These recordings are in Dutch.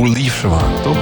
hoe lief ze waren, toch?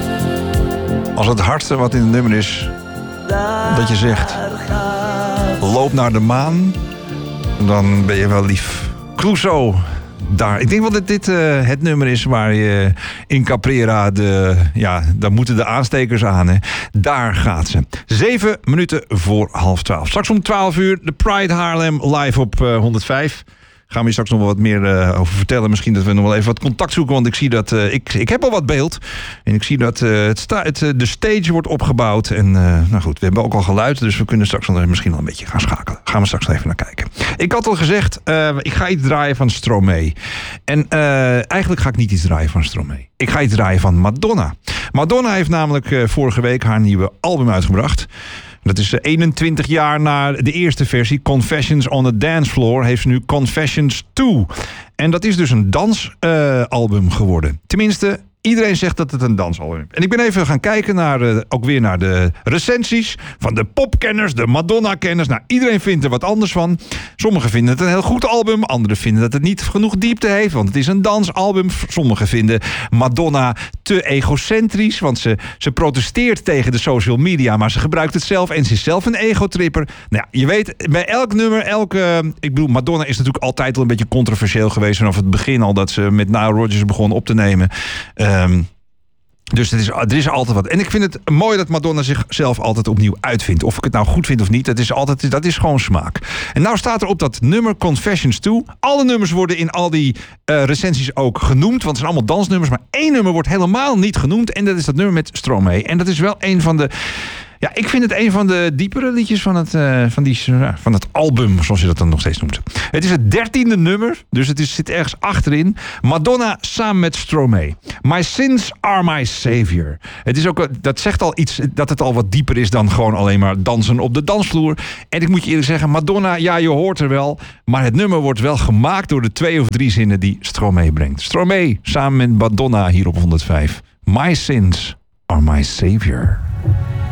Als het hardste wat in het nummer is, dat je zegt, loop naar de maan, dan ben je wel lief. Clouseau, daar. Ik denk wel dat dit het nummer is waar je in Caprera daar moeten de aanstekers aan. Hè. Daar gaat ze. 7 minuten voor 11:30. Straks om 12 uur de Pride Haarlem live op 105. Gaan we hier straks nog wel wat meer over vertellen. Misschien dat we nog wel even wat contact zoeken. Want ik zie dat... Ik heb al wat beeld. En ik zie dat de stage wordt opgebouwd. En nou goed, we hebben ook al geluid. Dus we kunnen straks misschien al een beetje gaan schakelen. Gaan we straks even naar kijken. Ik had al gezegd, ik ga iets draaien van Stromae. En eigenlijk ga ik niet iets draaien van Stromae. Ik ga iets draaien van Madonna. Madonna heeft namelijk vorige week haar nieuwe album uitgebracht. Dat is 21 jaar na de eerste versie, Confessions on the Dance Floor, heeft ze nu Confessions 2. En dat is dus een dansalbum geworden. Tenminste, iedereen zegt dat het een dansalbum is. En ik ben even gaan kijken ook weer naar de recensies van de popkenners, de Madonna-kenners. Nou, iedereen vindt er wat anders van. Sommigen vinden het een heel goed album. Anderen vinden dat het niet genoeg diepte heeft, want het is een dansalbum. Sommigen vinden Madonna te egocentrisch, want ze protesteert tegen de social media, maar ze gebruikt het zelf en ze is zelf een egotripper. Nou ja, je weet, bij elk nummer, ik bedoel, Madonna is natuurlijk altijd al een beetje controversieel geweest vanaf het begin al dat ze met Nile Rodgers begon op te nemen. Dus er is altijd wat. En ik vind het mooi dat Madonna zichzelf altijd opnieuw uitvindt. Of ik het nou goed vind of niet, dat is gewoon smaak. En nou staat er op dat nummer Confessions 2. Alle nummers worden in al die recensies ook genoemd. Want het zijn allemaal dansnummers. Maar 1 nummer wordt helemaal niet genoemd. En dat is dat nummer met Stromae. En dat is wel een van de... Ja, ik vind het een van de diepere liedjes van het album, zoals je dat dan nog steeds noemt. Het is het 13e nummer, dus het zit ergens achterin. Madonna samen met Stromae. My sins are my savior. Het is ook, dat zegt al iets, dat het al wat dieper is dan gewoon alleen maar dansen op de dansvloer. En ik moet je eerlijk zeggen, Madonna, ja, je hoort er wel. Maar het nummer wordt wel gemaakt door de 2 of 3 zinnen die Stromae brengt. Stromae samen met Madonna hier op 105. My sins are my savior.